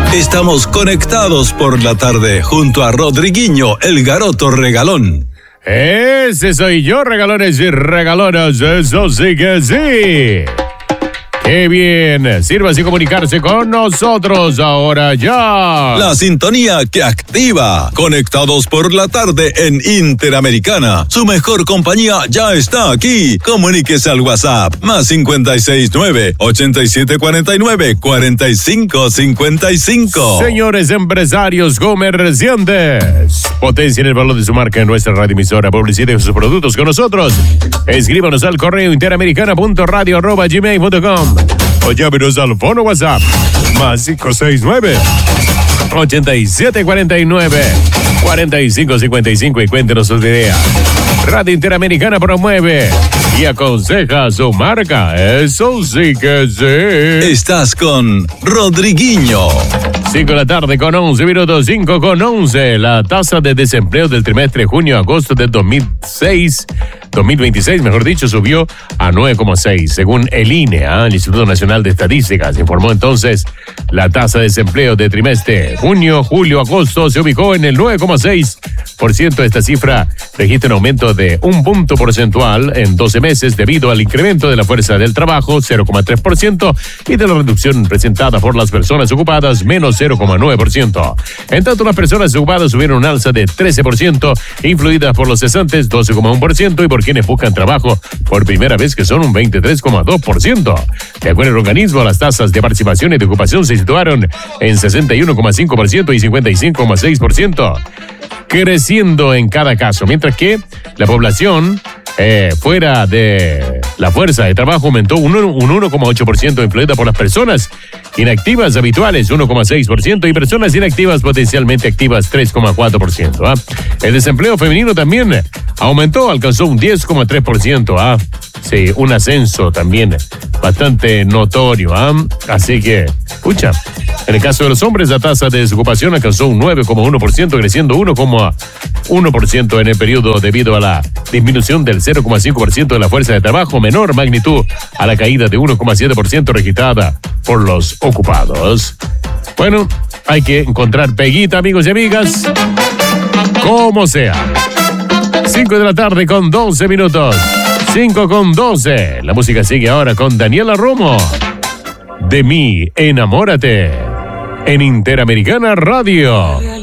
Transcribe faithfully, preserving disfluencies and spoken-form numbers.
Estamos conectados por la tarde junto a Rodriguinho, el garoto regalón. Ese soy yo, regalones y regalonas, eso sí que sí. ¡Qué bien! Sírvase comunicarse con nosotros ahora ya. La sintonía que activa. Conectados por la tarde en Interamericana. Su mejor compañía ya está aquí. Comuníquese al WhatsApp. Más cincuenta y seis nueve, ochenta y siete cuarenta y nueve, cuarenta y cinco cincuenta y cinco. Señores empresarios comerciantes, potencien el valor de su marca en nuestra radioemisora. Publiciten sus productos con nosotros. Escríbanos al correo interamericana punto radio arroba gmail punto com. O llámenos al fono WhatsApp más cinco seis nueve, ochenta y siete cuarenta y nueve, cuarenta y cinco cincuenta y cinco y cuéntenos sus ideas. Radio Interamericana promueve y aconseja su marca. Eso sí que sí. Estás con Rodriguinho. cinco de la tarde con once minutos, cinco con once. La tasa de desempleo del trimestre junio-agosto del dos mil seis, dos mil veintiséis, mejor dicho, subió a nueve coma seis, según el I N E, ¿eh? El Instituto Nacional de Estadísticas. Informó entonces la tasa de desempleo de trimestre junio-julio-agosto se ubicó en el nueve coma seis por ciento. Esta cifra registra un aumento de un punto porcentual en doce meses debido al incremento de la fuerza del trabajo, cero coma tres por ciento, y de la reducción presentada por las personas ocupadas, menos cero coma nueve por ciento. En tanto, las personas ocupadas tuvieron un alza de trece por ciento, influidas por los cesantes, doce coma uno por ciento, y por quienes buscan trabajo por primera vez, que son un veintitrés coma dos por ciento. De acuerdo al organismo, las tasas de participación y de ocupación se situaron en sesenta y uno coma cinco por ciento y cincuenta y cinco coma seis por ciento, creciendo en cada caso, mientras que la población eh, fuera de la fuerza de trabajo aumentó un uno coma ocho por ciento, influida por las personas inactivas habituales, uno coma seis por ciento, y personas inactivas potencialmente activas, tres coma cuatro por ciento. ¿ah? El desempleo femenino también aumentó, alcanzó un diez coma tres por ciento. ¿ah? Sí, un ascenso también bastante notorio. ¿ah? Así que, escucha, en el caso de los hombres, la tasa de desocupación alcanzó un nueve coma uno por ciento, creciendo uno coma uno por ciento en el periodo debido a la disminución del cero coma cinco por ciento de la fuerza de trabajo, menor magnitud a la caída de uno coma siete por ciento registrada por los ocupados. Bueno, hay que encontrar peguita, amigos y amigas, como sea. cinco de la tarde con doce minutos. cinco con doce. La música sigue ahora con Daniela Romo. De mí, enamórate. En Interamericana Radio.